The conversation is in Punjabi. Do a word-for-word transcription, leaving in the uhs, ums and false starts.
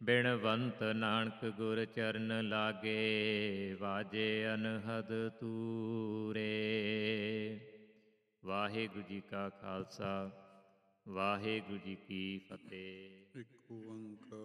ਬਿਣਵੰਤ ਨਾਨਕ ਗੁਰ ਚਰਨ ਲਾਗੇ, ਵਾਜੇ ਅਨਹਦ ਤੂਰੇ। ਵਾਹਿਗੁਰੂ ਜੀ ਕਾ ਖਾਲਸਾ, ਵਾਹਿਗੁਰੂ ਜੀ ਕੀ ਫਤਿਹ। ਇੱਕ ਓੰਕਾਰ